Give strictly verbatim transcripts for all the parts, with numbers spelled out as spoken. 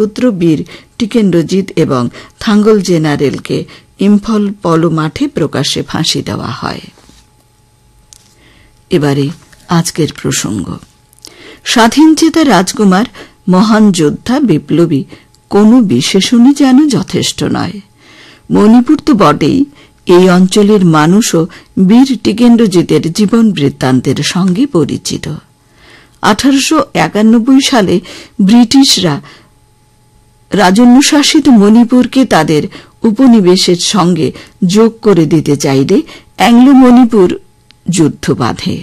রাজপুত্র বীর টিকেন্দ্রজিৎ এবং থাঙ্গল জেনারেলকে ইম্ফল পলো মাঠে প্রকাশ্যে ফাঁসি দেওয়া হয়। এবারে আজকের প্রসঙ্গ। স্বাধীনচেতা রাজকুমার মহান যোদ্ধা বিপ্লবী কোনো বিশেষণই যেন যথেষ্ট নয়। মণিপুর তো বটেই, এই অঞ্চলের মানুষও বীর টিকেন্দ্রজিতের জীবন বৃত্তান্তের সঙ্গে পরিচিত। আঠারোশো একানব্বই সালে ব্রিটিশরা রাজন্যশাসিত মণিপুরকে তাদের উপনিবেশের সঙ্গে যোগ করে দিতে চাইলে অ্যাংলো মণিপুর যুদ্ধ বাধে।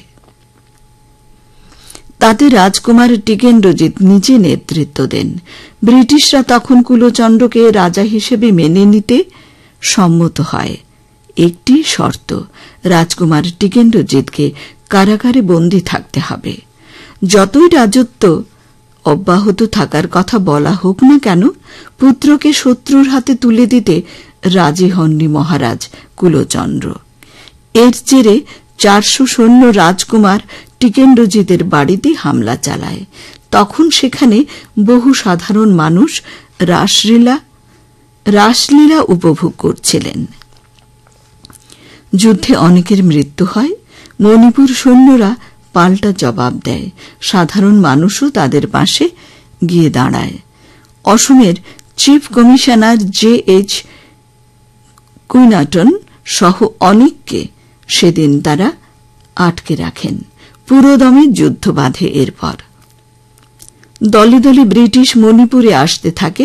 তাতে রাজকুমার টিকেন্দ্রজিৎ নিজে নেতৃত্ব দেন। ব্রিটিশরা তখন কুলোচন্দ্রকে রাজা হিসেবে মেনে নিতে সম্মত হয়। একটি শর্ত, রাজকুমার টিকেন্দ্রজিৎকে কারাগারে বন্দী থাকতে হবে। যতই রাজত্ব অব্যাহত থাকার কথা বলা হোক না কেন, পুত্রকে শত্রুর হাতে তুলে দিতে রাজি হননি মহারাজ কুলোচন্দ্র। এর জেরে চারশো সৈন্য রাজকুমার টিকেন্দ্রজিতের বাড়িতে হামলা চালায়। তখন সেখানে বহু সাধারণ মানুষ রাসলীলা রাসলীলা উপভোগ করছিলেন। যুদ্ধে অনেকের মৃত্যু হয়। মণিপুর সৈন্যরা পাল্টা জবাব দেয়। সাধারণ মানুষও তাদের পাশে গিয়ে দাঁড়ায়। অসমের চিফ কমিশনার জে এইচ কুইনাটন সহ অনেককে সেদিন তারা আটকে রাখেন। পুরোদমে যুদ্ধ বাধে। এরপর দলে দলে ব্রিটিশ মণিপুরে আসতে থাকে।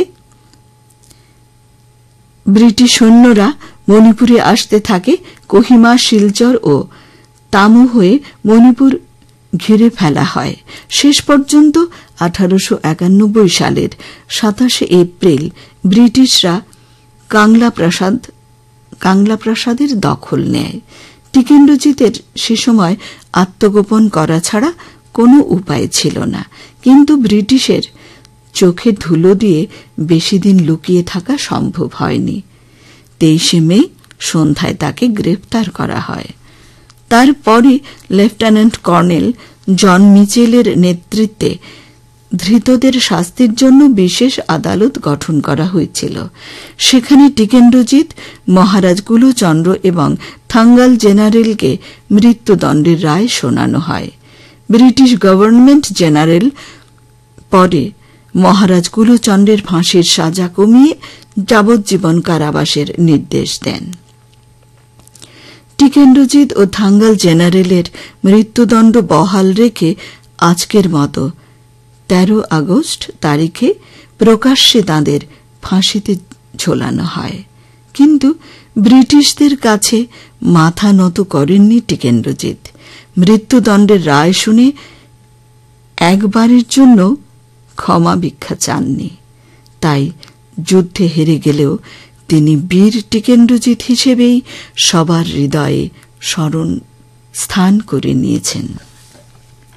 ব্রিটিশ সৈন্যরা মণিপুরে আসতে থাকে। কোহিমা, শিলচর ও তামু হয়ে মণিপুর ঘিরে ফেলা হয়। শেষ পর্যন্ত আঠারোশো একানব্বই সালের সাতাশে এপ্রিল ব্রিটিশরা কাংলা প্রাসাদ কাংলা প্রাসাদের দখল নেয়। টিকেন্দ্রজিতের সে সময় আত্মগোপন করা ছাড়া কোনো উপায় ছিল না। কিন্তু ব্রিটিশের চোখে ধুলো দিয়ে বেশি দিন লুকিয়ে থাকা সম্ভব হয়নি। তেইশে মে সন্ধ্যায় তাকে গ্রেফতার করা হয়। তারপরে লেফটেন্যান্ট কর্নেল জন মিচেলের নেতৃত্বে ধৃতদের শাস্তির জন্য বিশেষ আদালত গঠন করা হয়েছিল। সেখানে টিকেন্দ্রজিৎ, মহারাজ কুলোচন্দ্র এবং থাঙ্গাল জেনারেলকে মৃত্যুদণ্ডের রায় শোনানো হয়। ব্রিটিশ গভর্নমেন্ট জেনারেল পরে মহারাজ কুলোচন্দ্রের ফাঁসির সাজা কমিয়ে যাবজ্জীবন কারাবাসের নির্দেশ দেন। টিকেন্দ্রজিৎ ও থাঙ্গাল জেনারেলের মৃত্যুদণ্ড বহাল রেখে আজকের মতো তেরো আগস্ট তারিখে প্রকাশ্যে তাঁদের ফাঁসিতে ঝোলানো হয়। কিন্তু ব্রিটিশদের কাছে মাথা নত করেননি টিকেন্দ্রজিৎ। মৃত্যুদণ্ডের রায় শুনে একবারের জন্য ক্ষমা ভিক্ষা চাননি। তাই যুদ্ধে হেরে গেলেও তিনি বীর টিকেন্দ্রজিৎ হিসেবেই সবার হৃদয়ে স্মরণ স্থান করে নিয়েছেন।